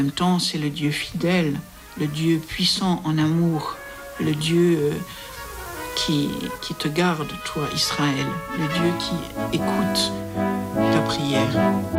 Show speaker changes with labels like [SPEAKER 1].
[SPEAKER 1] En même temps, c'est le Dieu fidèle, le Dieu puissant en amour, le Dieu qui te garde, toi, Israël, le Dieu qui écoute ta prière.